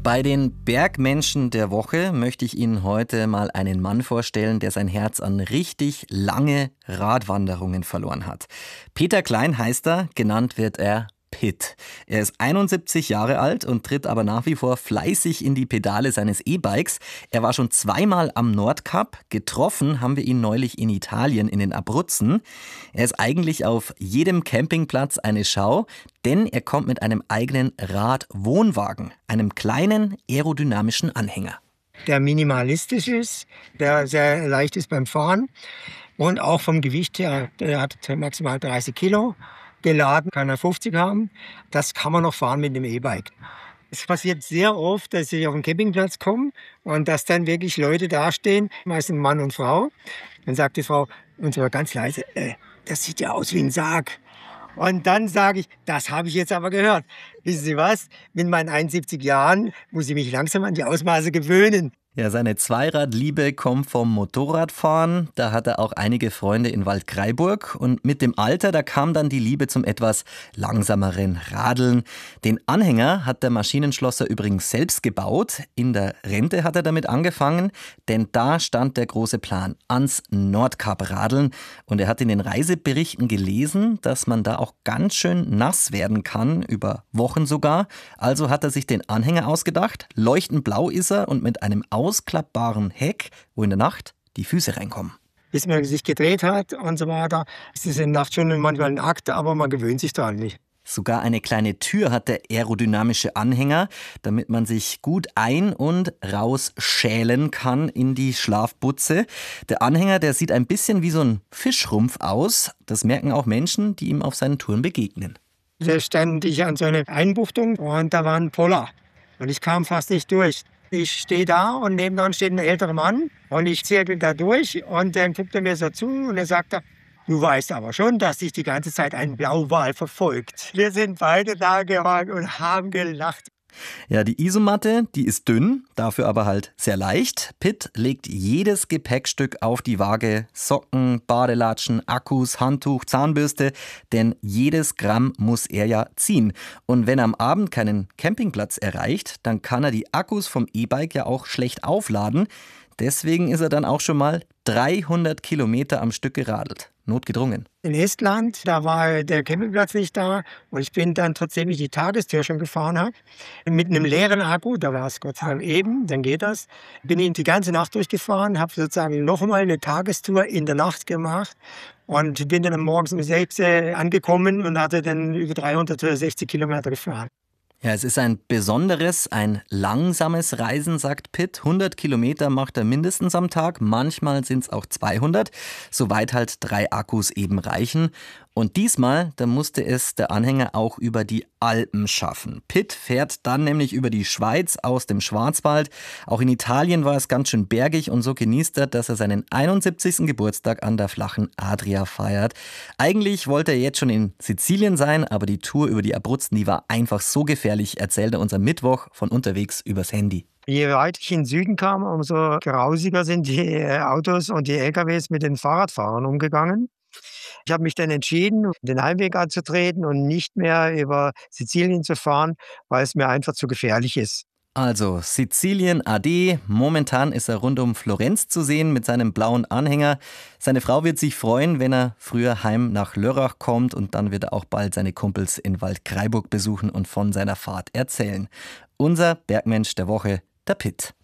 Bei den Bergmenschen der Woche möchte ich Ihnen heute mal einen Mann vorstellen, der sein Herz an richtig lange Radwanderungen verloren hat. Peter Klein heißt er, genannt wird er Pitt. Er ist 71 Jahre alt und tritt aber nach wie vor fleißig in die Pedale seines E-Bikes. Er war schon zweimal am Nordkap. Getroffen haben wir ihn neulich in Italien, in den Abruzzen. Er ist eigentlich auf jedem Campingplatz eine Schau, denn er kommt mit einem eigenen Radwohnwagen, einem kleinen aerodynamischen Anhänger. Der minimalistisch ist, der sehr leicht ist beim Fahren und auch vom Gewicht her, der hat maximal 30 Kilo. Geladen kann er 50 haben. Das kann man noch fahren mit dem E-Bike. Es passiert sehr oft, dass ich auf den Campingplatz komme und dass dann wirklich Leute dastehen, meistens Mann und Frau. Dann sagt die Frau, und zwar ganz leise, das sieht ja aus wie ein Sarg. Und dann sage ich, das habe ich jetzt aber gehört. Wissen Sie was? Mit meinen 71 Jahren muss ich mich langsam an die Ausmaße gewöhnen. Ja, seine Zweiradliebe kommt vom Motorradfahren. Da hat er auch einige Freunde in Waldkraiburg. Und mit dem Alter, da kam dann die Liebe zum etwas langsameren Radeln. Den Anhänger hat der Maschinenschlosser übrigens selbst gebaut. In der Rente hat er damit angefangen, denn da stand der große Plan, ans Nordkap radeln. Und er hat in den Reiseberichten gelesen, dass man da auch ganz schön nass werden kann, über Wochen sogar. Also hat er sich den Anhänger ausgedacht. Leuchtend blau ist er und mit einem ausklappbaren Heck, wo in der Nacht die Füße reinkommen. Bis man sich gedreht hat und so weiter. Es ist in der Nacht schon manchmal ein Akt, aber man gewöhnt sich daran nicht. Sogar eine kleine Tür hat der aerodynamische Anhänger, damit man sich gut ein- und rausschälen kann in die Schlafbutze. Der Anhänger, der sieht ein bisschen wie so ein Fischrumpf aus. Das merken auch Menschen, die ihm auf seinen Touren begegnen. Da stand ich an so einer Einbuchtung und da war ein Poller. Und ich kam fast nicht durch. Ich stehe da und nebenan steht ein älterer Mann und ich zirkel da durch und dann guckt er mir so zu und er sagt, du weißt aber schon, dass dich die ganze Zeit ein Blauwal verfolgt. Wir sind beide da gehockt und haben gelacht. Ja, die Isomatte, die ist dünn, dafür aber halt sehr leicht. Pitt legt jedes Gepäckstück auf die Waage. Socken, Badelatschen, Akkus, Handtuch, Zahnbürste. Denn jedes Gramm muss er ja ziehen. Und wenn er am Abend keinen Campingplatz erreicht, dann kann er die Akkus vom E-Bike ja auch schlecht aufladen. Deswegen ist er dann auch schon mal 300 Kilometer am Stück geradelt. Notgedrungen. In Estland, da war der Campingplatz nicht da und ich bin dann trotzdem die Tagestour schon gefahren habe. Mit einem leeren Akku, da war es Gott sei Dank eben, dann geht das. Bin ich die ganze Nacht durchgefahren, habe sozusagen noch einmal eine Tagestour in der Nacht gemacht und bin dann morgens um 6 angekommen und hatte dann über 360 Kilometer gefahren. Ja, es ist ein besonderes, ein langsames Reisen, sagt Pitt. 100 Kilometer macht er mindestens am Tag, manchmal sind es auch 200, soweit halt 3 Akkus eben reichen. Und diesmal, da musste es der Anhänger auch über die Alpen schaffen. Pitt fährt dann nämlich über die Schweiz aus dem Schwarzwald. Auch in Italien war es ganz schön bergig und so genießt er, dass er seinen 71. Geburtstag an der flachen Adria feiert. Eigentlich wollte er jetzt schon in Sizilien sein, aber die Tour über die Abruzzen, die war einfach so gefährlich, erzählt er uns am Mittwoch von unterwegs übers Handy. Je weiter ich in den Süden kam, umso grausiger sind die Autos und die LKWs mit den Fahrradfahrern umgegangen. Ich habe mich dann entschieden, den Heimweg anzutreten und nicht mehr über Sizilien zu fahren, weil es mir einfach zu gefährlich ist. Also Sizilien ade, momentan ist er rund um Florenz zu sehen mit seinem blauen Anhänger. Seine Frau wird sich freuen, wenn er früher heim nach Lörrach kommt und dann wird er auch bald seine Kumpels in Waldkraiburg besuchen und von seiner Fahrt erzählen. Unser Bergmensch der Woche, der Pitt.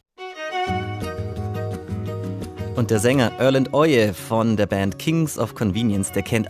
Und der Sänger Erland Oye von der Band Kings of Convenience, der kennt